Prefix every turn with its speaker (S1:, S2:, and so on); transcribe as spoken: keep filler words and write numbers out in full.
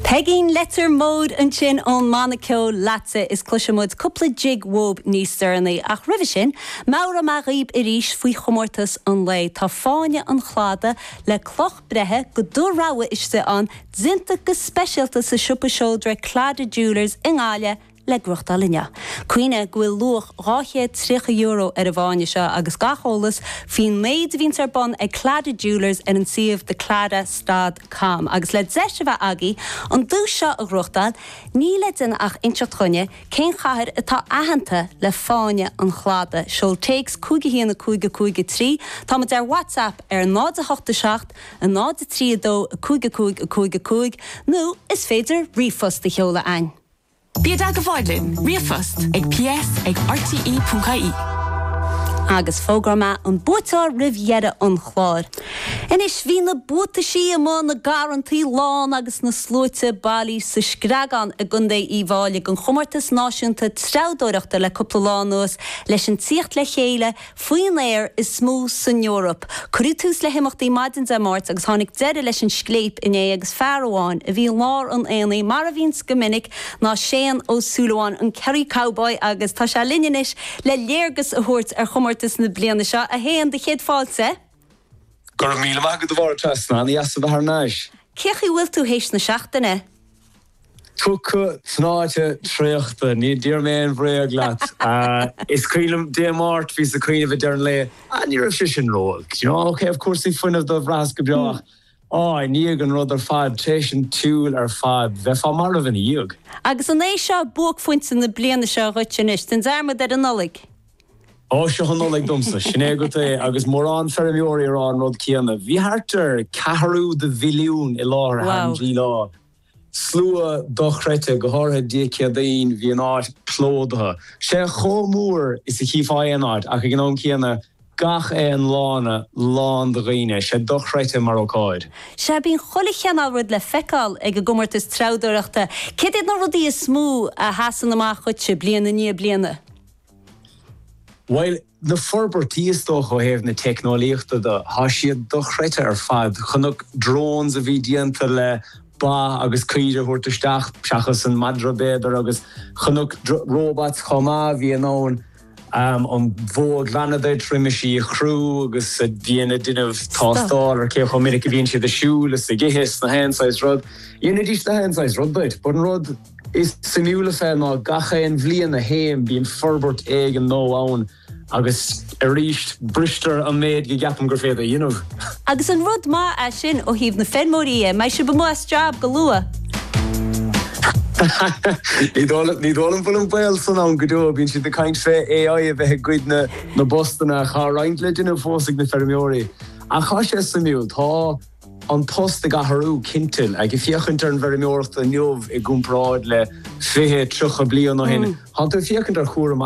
S1: Pegging letter mode an sin on Monaco Latze is clushamud couple jig wob ní sternly ach rivishin Maura Marib irish fui chomortas an lei ta fáine an chlada le cloch brehe go dú rawe iste an zinta go specialta sa siúpa shoulder Clada Jewelers in Alia le gruchtalinja. Queene gwil luch ráche tricha euro ar a bhaine seo agus gacholas fin maid vín ar bon ag Clada Jewelers ar an siomh de Clada Stad Cam. Agus le zeise bheith agi an dú seo a gruchtal ní le din ach inseachtrunne cén chahar atá ahananta le fáine an chlada. Seol takes cúige híana cúige cúige trí táid ar WhatsApp ar nád a hochta seacht a nád a trí dó a cúige cúig a cúige cúig nó is féidir rifos de cheola ein.
S2: Bíad aga bhaidlin, riafust, ag P S ag R T E dot I E.
S1: Agus fógrama an búta riviera an chlár. Inis bhí na búta sí am na garantí lán agus na slóite bailí sa scragan a gundé íháile gon chomortas náisiúnta trádóireachta le cúpla lánús leis an tíocht le chéile faoin léir is smú san Eorop. Curútús le himachtaí maidin a mát agus tháinig deire leis an scléip in é agus fearháin a bhí lár an éanaí mar a bhín scaminnic ná séan ó súlaháin an Kerry Cowboy agus tá sé linneis le léirgus a thuirt ar chomor is na bliana seo a héan de chéad fáilte?
S3: Gur míle magad a bhar trasna, ní as a bhar náis.
S1: Cechi bhfuil tú héis na seachtaine?
S3: Tuca snáte tríochta, ní dír méon bhréag leat. Is cuilim démart fís a cuiine bh dearn le, a ní raibh sin ról. You know, okay, of course, í fuineh do bhras go beach. Oh, I ní an rud ar fad, téis an túil ar fad, bheith fá mar a bhín íog.
S1: Agus an é seo buach fointin na bliana seo ruitinis, den zarmad ar an nolig?
S3: Oh, seo an nolig dumsa, sinné go té, agus mór an fermióri ar an rud cíanna. Bhí hartar caharú de bhiliún i lár han gí lá. Slua dochrete go hátha díciadaín bhí an áit plódatha. Sé chomúr is a chífá an áit, ach ag an cíanna gach é an lána lán de riine, sé dochrete mar ócáid.
S1: Sé bín chola cheanál rud le feicáil ag a gomortas trádóireachta. Céad na rudí is smú a hasan amach chute bliana ní bliana?
S3: Weil na forbertí istóch ó héh na technolíochta de há siad dochrete ar fad, chunuk drones a bhí dianta le ba agus cuiide thuirtaisteach seachas an madrabéidir agus chunuk robots chomá bhí an ón um, an bhóg leanadaid trimisí a chrú agus a bhíana duineh tástáil ar cé chomininic a bhíonn siad a siúlas a gihis na handsize rud. Ionna dís na handsize rud bud, bud an rud is simúla fé ná gacha an bhliain na héim bíon forbert ag an nó ann agus a ríist brister a méid go gapam gur féidir, you know.
S1: Agus an rud má a sin ó híomh na fenmóí é, mai se bamó strab go lua.
S3: Ní dólam bhfuil an bail san an go dó, bíonn siad a caint fé A I a bheith gcuid na na bostanna chá roinnt le duine fósaigh na fermióí. A chá sé samúil, tá an post a gaharú cintil ag i fiochantar an fermióireachta neomh i gúmpráid le fiche trucha bliain ó hin. Tá tú fiochantar chóra